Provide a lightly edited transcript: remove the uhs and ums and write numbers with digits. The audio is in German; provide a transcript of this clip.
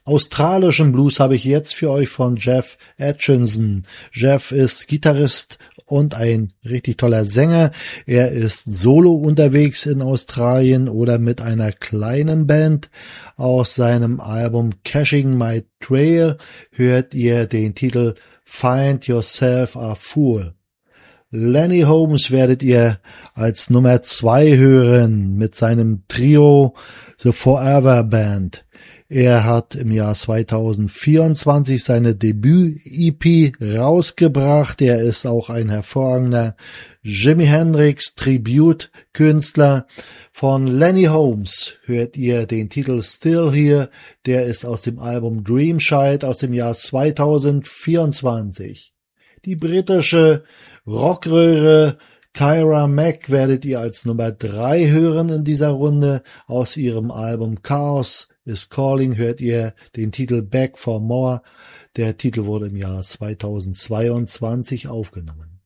Australischen Blues habe ich jetzt für euch von Jeff Atchison. Jeff ist Gitarrist und ein richtig toller Sänger. Er ist solo unterwegs in Australien oder mit einer kleinen Band. Aus seinem Album Caching My Trail hört ihr den Titel Find Yourself a Fool. Lenny Holmes werdet ihr als Nummer 2 hören mit seinem Trio The Forever Band. Er hat im Jahr 2024 seine Debüt-EP rausgebracht. Er ist auch ein hervorragender Jimi Hendrix Tribute-Künstler. Von Lenny Holmes hört ihr den Titel Still Here. Der ist aus dem Album Dreamchild aus dem Jahr 2024. Die britische Rockröhre Kyra Mack werdet ihr als Nummer 3 hören in dieser Runde. Aus ihrem Album Chaos is Calling hört ihr den Titel Back for More. Der Titel wurde im Jahr 2022 aufgenommen.